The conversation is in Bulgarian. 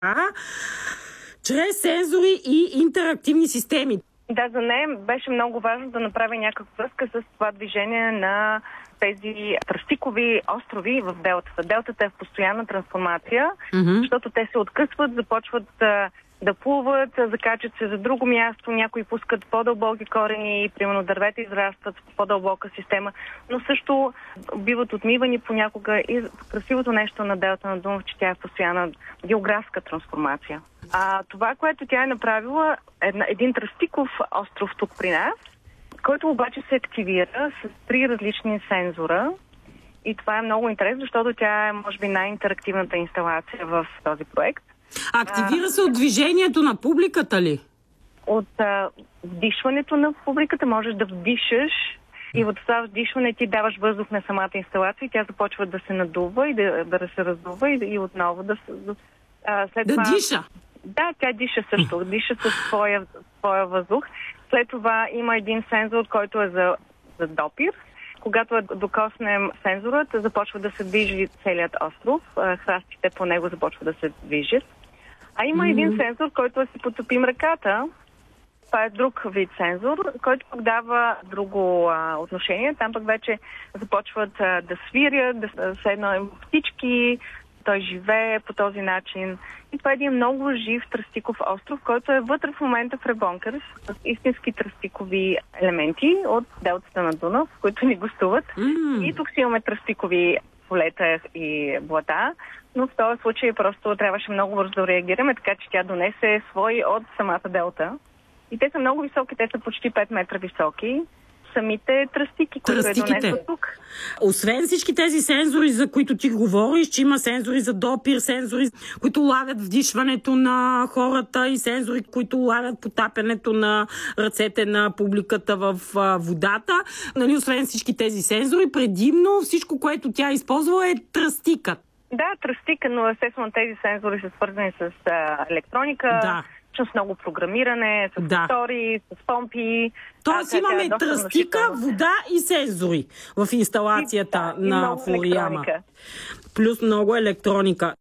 чрез сензори и интерактивни системи. Да, за нея беше много важно да направи някаква връзка с това движение на тези тръстикови острови в делтата. Делтата е в постоянна трансформация, защото те се откъсват, започват да плуват, закачат се за друго място, някои пускат по-дълбоки корени, примерно дървета израстват в по-дълбока система, но също биват отмивани понякога и красивото нещо на делта на Дунав, че тя е в постоянна географска трансформация. Това, което тя е направила, е един тръстиков остров тук при нас, който обаче се активира с 3 различни сензора. И това е много интересно, защото тя е, може би, най-интерактивната инсталация в този проект. Активира се от движението на публиката ли? От вдишването на публиката можеш да вдишаш и от това вдишване ти даваш въздух на самата инсталация и тя започва да се надува и да се раздува и отново след това... диша? Да, тя диша също. Диша със своя въздух. След това има един сензор, който е за допир. Когато докоснем сензорът, започва да се движи целият остров. Храстите по него започва да се движат. А има един сензор, който си потопим ръката. Това е друг вид сензор, който пък дава друго отношение. Там пък вече започват да свирят, да седнат птички. Той живее по този начин. И това е един много жив тръстиков остров, който е вътре в момента в Ребонкър с истински тръстикови елементи от делтата на Дунав, които ни гостуват. И тук си имаме тръстикови полета и блата, но в този случай просто трябваше много бързо да реагираме, така че тя донесе свои от самата делта. И те са много високи, те са почти 5 метра високи. Самите тръстики, които е донесла тук. Освен всички тези сензори, за които ти говориш, че има сензори за допир, сензори, които лавят вдишването на хората и сензори, които лавят потапянето на ръцете на публиката в водата. Нали, освен всички тези сензори, предимно всичко, което тя използва е тръстикът. Да, тръстика, но естествено тези сензори са свързани с електроника. Да. С много програмиране, с мотори, с помпи. Тоест имаме тръстика, вода и сензори в инсталацията на Флориана. Плюс много електроника.